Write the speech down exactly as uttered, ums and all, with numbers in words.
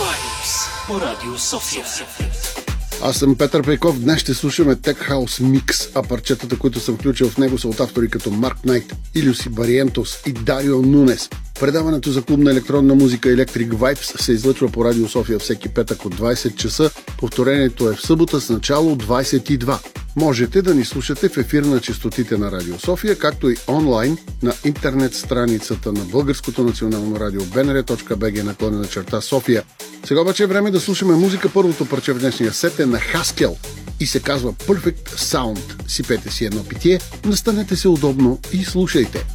Vibes по Радио София. Аз съм Петър Пейков. Днес ще слушаме Tech House Mix, а парчетата, които съм включил в него, са от автори като Марк Найт, Илюси Бариентос и Дарио Нунес. Предаването за клубна електронна музика Electric Vibes се излъчва по Радио София всеки петък от двайсет часа. Повторението е в събота с начало двайсет и два. Можете да ни слушате в ефир на честотите на Радио София, както и онлайн на интернет страницата на Българското национално радио би ен ар точка би джи наклонена черта София. Сега обаче е време да слушаме музика. Първото парче в днешния сет е на Haskell и се казва Perfect Sound. Сипете си едно питие, настанете се удобно и слушайте.